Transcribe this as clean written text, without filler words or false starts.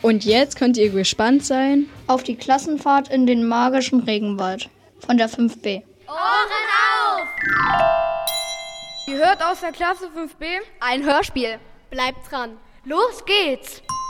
Und jetzt könnt ihr gespannt sein auf die Klassenfahrt in den magischen Regenwald von der 5b. Ohren auf! Ihr hört aus der Klasse 5b ein Hörspiel. Bleibt dran. Los geht's!